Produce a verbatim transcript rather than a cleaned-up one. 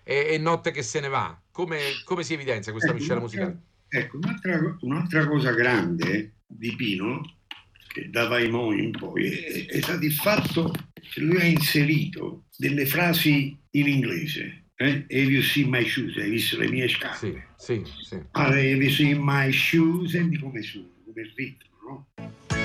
e, e Notte che se ne va. Come, come si evidenzia questa Ecco, miscela un'altra, musicale? ecco, un'altra, un'altra cosa grande di Pino, che da Vaimò in poi, è, è stato il fatto che lui ha inserito delle frasi in inglese. Eh? Have you seen my shoes? Hai visto le mie Sì, scarpe? sì, sì. Ah, have you seen my shoes? Senti come sono, come ritmo.